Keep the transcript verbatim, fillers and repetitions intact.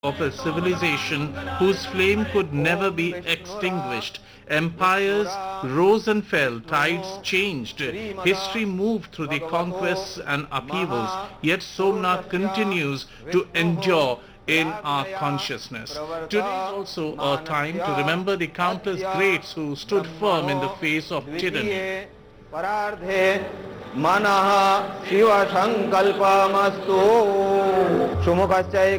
of a civilization whose flame could never be extinguished. Empires rose and fell, tides changed, history moved through the conquests and upheavals, yet Somnath continues to endure in our consciousness. Today is also a time to remember the countless greats who stood firm in the face of tyranny. Paradhe Manaha Shiva Sankalpamastu Sumukasya